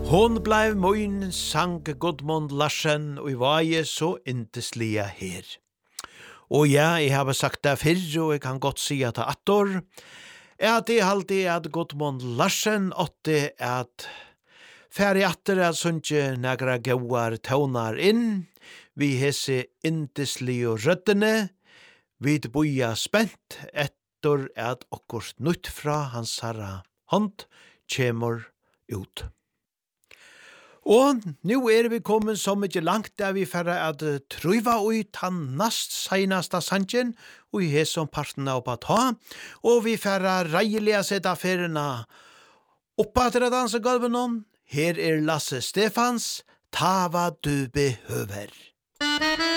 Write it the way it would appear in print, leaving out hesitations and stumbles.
Hon blev moin sang Gudmund Larsen og I var jeg så inteslige her. Og ja, jeg har sagt det før, og jeg kan godt si at det attor, at det alltid at Gudmund Larsen åtte at færre atter at sunnkje negra gauar taunar inn, vi hese inteslige røddene, vi boja spent etter at okkurs nytt fra hans herra hånd kjemur ut. Og nu vi kommet så mye langt der vi færre at truva ut han nast seinasta sanjen og I hesom parten av på ta, og vi færre reilige sett affærena oppa til å danse gulven om. Her Lasse Stefans, Ta hva du behøver.